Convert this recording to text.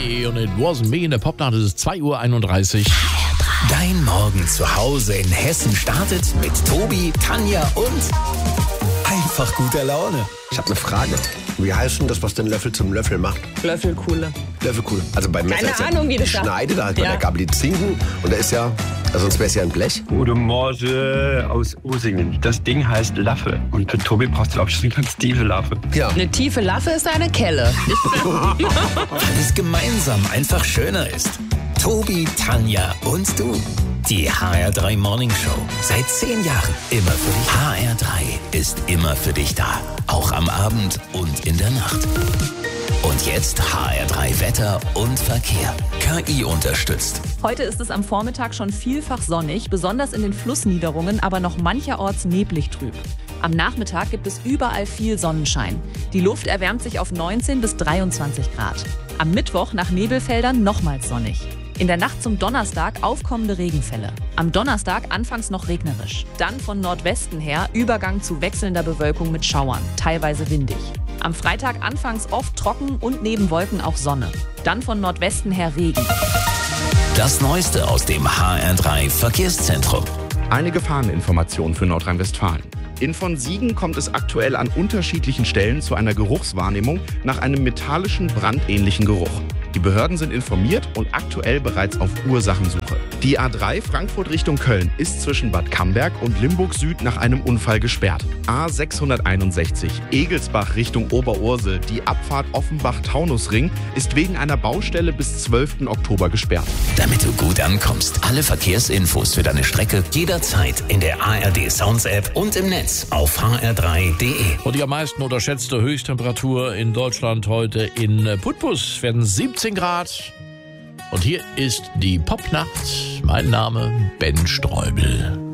Day und It Wasn't Me in der Popnacht. Es ist 2:31 Uhr. Dein Morgen zu Hause in Hessen startet mit Tobi, Tanja und einfach guter Laune. Ich habe eine Frage. Wie heißt denn das, was den Löffel zum Löffel macht? Löffelkuhle. Löffelkuhle. Also beim Messer Keine ist ja, Ahnung, wie das ich sagt. schneide da halt bei Ja. der Gabel die Zinken und da ist ja, also sonst wäre es ja ein Blech. Gute Morgen aus Usingen. Das Ding heißt Laffe. Und für Tobi brauchst du, glaube ich, eine ganz tiefe Laffe. Ja. Eine tiefe Laffe ist eine Kelle. Weil es gemeinsam einfach schöner ist. Tobi, Tanja und du. Die HR3 Morning Show. Seit 10 Jahren immer für dich. HR3 ist immer für dich da. Auch am Abend und in der Nacht. Und jetzt HR3 Wetter und Verkehr. KI unterstützt. Heute ist es am Vormittag schon vielfach sonnig, besonders in den Flussniederungen, aber noch mancherorts neblig trüb. Am Nachmittag gibt es überall viel Sonnenschein. Die Luft erwärmt sich auf 19 bis 23 Grad. Am Mittwoch nach Nebelfeldern nochmals sonnig. In der Nacht zum Donnerstag aufkommende Regenfälle. Am Donnerstag anfangs noch regnerisch. Dann von Nordwesten her Übergang zu wechselnder Bewölkung mit Schauern, teilweise windig. Am Freitag anfangs oft trocken und neben Wolken auch Sonne. Dann von Nordwesten her Regen. Das Neueste aus dem HR3 Verkehrszentrum. Eine Gefahreninformation für Nordrhein-Westfalen. In von Siegen kommt es aktuell an unterschiedlichen Stellen zu einer Geruchswahrnehmung nach einem metallischen, brandähnlichen Geruch. Die Behörden sind informiert und aktuell bereits auf Ursachensuche. Die A3 Frankfurt Richtung Köln ist zwischen Bad Camberg und Limburg Süd nach einem Unfall gesperrt. A661 Egelsbach Richtung Oberursel, die Abfahrt Offenbach-Taunusring, ist wegen einer Baustelle bis 12. Oktober gesperrt. Damit du gut ankommst. Alle Verkehrsinfos für deine Strecke jederzeit in der ARD Sounds App und im Netz auf hr3.de. Und die am meisten unterschätzte Höchsttemperatur in Deutschland heute in Putbus werden 17 Grad. Und hier ist die Popnacht. Mein Name Ben Streubel.